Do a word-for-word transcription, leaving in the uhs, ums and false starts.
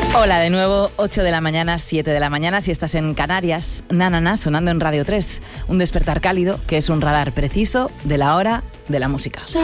Hola de nuevo, ocho de la mañana, siete de la mañana, si estás en Canarias, Nanana sonando en Radio tres, un despertar cálido que es un radar preciso de la hora de la música.